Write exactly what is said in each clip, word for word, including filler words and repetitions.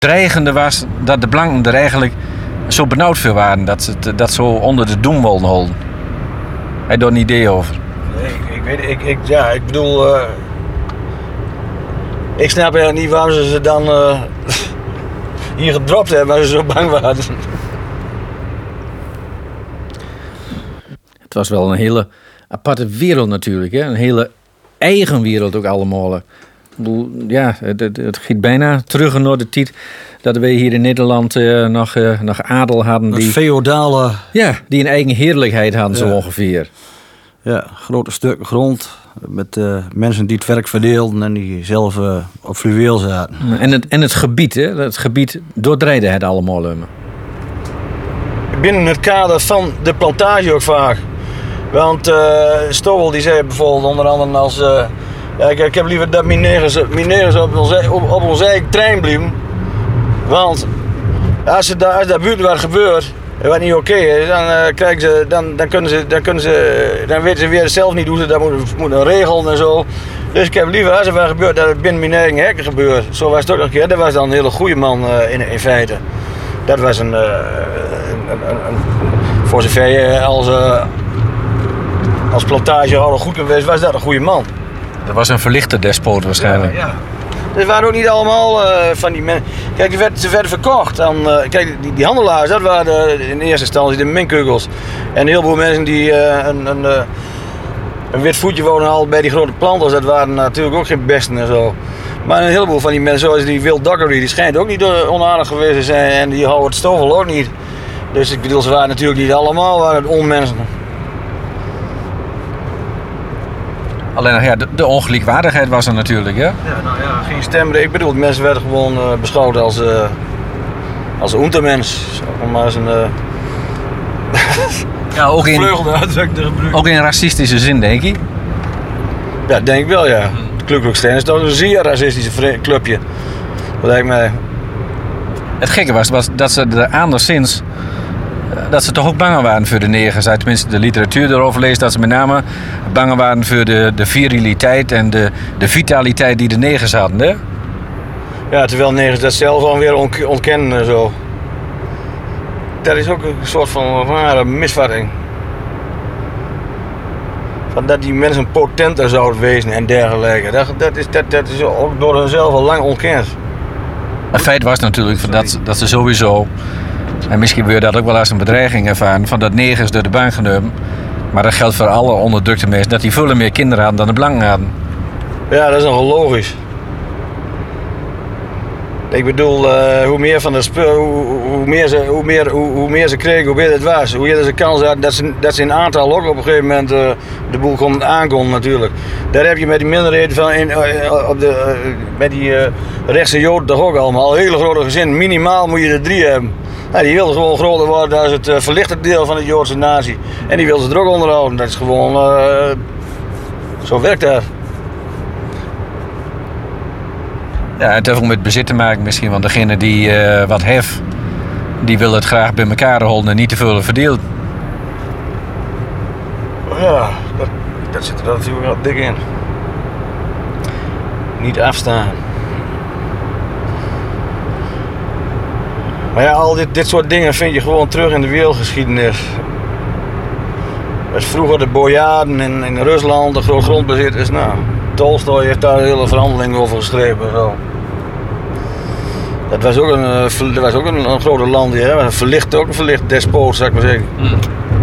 dreigende was dat de blanken er eigenlijk zo benauwd voor waren. Dat ze het, dat zo onder de doem wilden houden. Heb je daar een idee over? Nee, ik, ik weet ik, ik, ja, ik bedoel... Uh, ik snap eigenlijk niet waarom ze ze dan uh, hier gedropt hebben, maar ze zo bang waren. Het was wel een hele aparte wereld natuurlijk. Hè? Een hele eigen wereld ook allemaal. Ik bedoel, ja, het, het, het giet bijna terug naar de tijd dat we hier in Nederland uh, nog, uh, nog adel hadden. Die, een feodale... Ja, die een eigen heerlijkheid hadden, ja. Zo ongeveer. Ja, grote stukken grond met uh, mensen die het werk verdeelden en die zelf uh, op fluweel zaten. En het, en het gebied, hè? Het gebied doordreidde het allemaal. Uh. Binnen het kader van de plantage ook vaak. Want uh, Stowell die zei bijvoorbeeld onder andere als... Uh, ja, ik, ik heb liever dat mineren op, op, op onze eigen trein blijven. Want als er daar, als daar buiten wat gebeurt, wat niet oké is, dan, uh, krijgen ze, dan, dan, kunnen ze, dan, kunnen ze, dan weten ze weer zelf niet hoe ze dat moeten, moeten regelen en zo. Dus ik heb liever als er wat gebeurt dat het binnen mijn eigen hekken gebeurt. Zo was het ook nog een keer. Dat was dan een hele goede man uh, in, in feite. Dat was een, uh, een, een, een voor zover je als, uh, als plantagehouder goed geweest, was dat een goede man. Dat was een verlichte despoot waarschijnlijk. Ja, ja. Dat waren ook niet allemaal uh, van die mensen. Kijk, werd, ze werden verkocht aan. Uh, kijk, die, die handelaars, dat waren de, in eerste instantie de minkugels. En een heleboel mensen die uh, een, een, uh, een wit voetje wonen halen bij die grote planters, dat waren natuurlijk ook geen besten en zo. Maar een heleboel van die mensen, zoals die Will Dockery, die schijnt ook niet onaardig geweest te zijn. En die Howard Stowell ook niet. Dus ik bedoel, ze waren natuurlijk niet allemaal waren het onmensen. Alleen ja, de, de ongelijkwaardigheid was er natuurlijk, hè? Ja, nou ja, geen stemrecht. Ik bedoel, mensen werden gewoon uh, beschouwd als, uh, als een untermens. Om maar eens een... Uh... ja, ook in, ook in racistische zin, denk ik. Ja, denk ik wel, ja. De Ku Klux Klan is toch een zeer racistische clubje. Dat lijkt mij. Het gekke was, was dat ze er anderszins... dat ze toch ook bang waren voor de negers. Uit tenminste de literatuur erover leest dat ze met name bang waren voor de, de viriliteit en de, de vitaliteit die de negers hadden. Hè? Ja, terwijl negers dat zelf alweer ontkennen en zo. Dat is ook een soort van rare misvatting. Van dat die mensen potenter zouden wezen en dergelijke. Dat, dat, is, dat, dat is ook door hunzelf al lang ontkend. Het feit was natuurlijk dat, dat ze sowieso... En misschien wil je dat ook wel als een bedreiging ervaren, van dat negers door de baan genomen. Maar dat geldt voor alle onderdrukte mensen, dat die veel meer kinderen hadden dan de blanken hadden. Ja, dat is nogal logisch. Ik bedoel, uh, hoe meer van de spul, hoe, hoe, meer ze, hoe, meer, hoe, hoe meer ze kregen, hoe beter het was. Hoe eerder ze kans hadden dat ze, dat ze in aantal ook op een gegeven moment uh, de boel kon aankomen natuurlijk. Daar heb je met die minderheden van in, uh, op de, uh, met die uh, rechtse Joden toch ook allemaal. Hele grote gezinnen, minimaal moet je er drie hebben. Nou, die wilden gewoon groter worden als het uh, verlichte deel van de Joodse natie. En die wilden ze er ook onderhouden. Dat is gewoon, uh, zo werkt dat. Ja, het heeft ook met bezit te maken misschien, want degene die uh, wat heeft, die wil het graag bij elkaar houden en niet te veel verdeeld. Ja, dat, dat zit er natuurlijk wel dik in. Niet afstaan. Maar ja, al dit, dit soort dingen vind je gewoon terug in de wereldgeschiedenis. Dus vroeger de bojaden in, in Rusland, de groot grondbezitters. Nou, Tolstoy heeft daar een hele verhandeling over geschreven. Zo. Dat was ook een, dat was ook een, een grote land, hè? Een verlicht, ook een verlicht despoot, zou ik maar zeggen. Mm.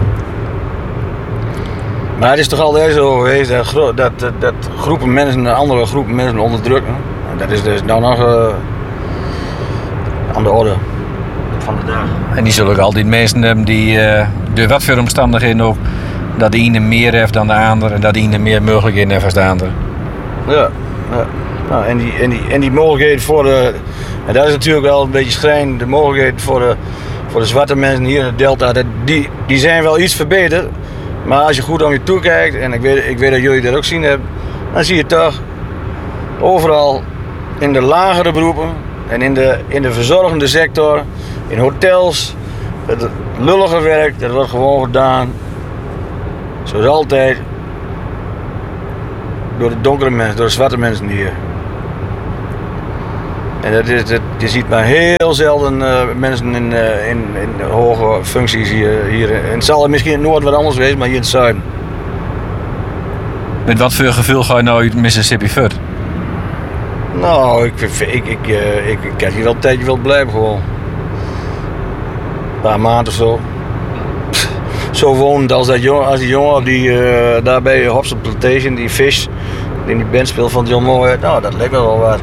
Maar het is toch altijd zo geweest dat, dat, dat, dat groepen mensen andere groepen mensen onderdrukken. Dat is dus nou nog uh, aan de orde van de dag. En die zullen ook altijd mensen hebben die uh, door wat voor omstandigheden ook, dat de ene meer heeft dan de ander en dat de ene meer mogelijkheden heeft als de ander. Ja, ja. Nou, en, die, en, die, en die mogelijkheden voor de, en dat is natuurlijk wel een beetje schrijnend, de mogelijkheden voor de, voor de zwarte mensen hier in het Delta, dat, die, die zijn wel iets verbeterd. Maar als je goed om je toe kijkt, en ik weet, ik weet dat jullie dat ook zien hebben, dan zie je toch overal in de lagere beroepen en in de, in de verzorgende sector, in hotels, het lullige werk, dat wordt gewoon gedaan, zoals altijd, door de donkere mensen, door de zwarte mensen hier. En dat is, dat, je ziet maar heel zelden uh, mensen in, uh, in, in hoge functies hier, hier. En het zal misschien in het noorden wat anders wezen, maar hier in het zuiden. Met wat voor gevoel ga je nou uit Mississippi voort? Nou, ik, ik, ik, uh, ik, ik heb hier wel een tijdje wil blijven gewoon. Een paar maanden of zo. Pff, zo wonend als, dat jong, als die jongen die uh, daar bij Hobson Plantation, die Fish, die in die band speelt van John Moore, nou dat lijkt me wel wat.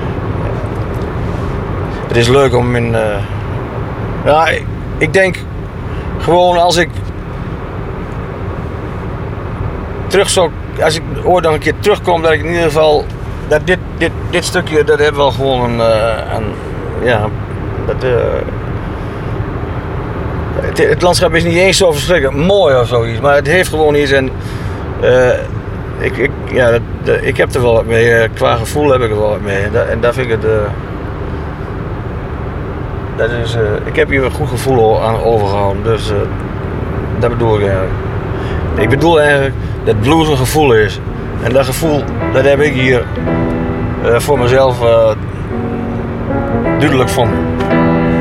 Het is leuk om in. Uh, ja, ik, ik denk gewoon als ik terug zou, als ik ooit nog een keer terugkom, dat ik in ieder geval dat dit, dit, dit stukje, dat heeft wel gewoon een, uh, een ja, dat, uh, het, het landschap is niet eens zo verschrikkelijk mooi of zoiets, maar het heeft gewoon iets en uh, ik, ik, ja, dat, dat, ik heb er wel wat mee, uh, qua gevoel heb ik er wel wat mee en, dat, en daar vind ik het. Uh, Dat is, uh, ik heb hier een goed gevoel aan overgehouden, dus uh, dat bedoel ik eigenlijk. Ik bedoel eigenlijk dat blues een gevoel is. En dat gevoel, dat heb ik hier uh, voor mezelf uh, duidelijk gevonden.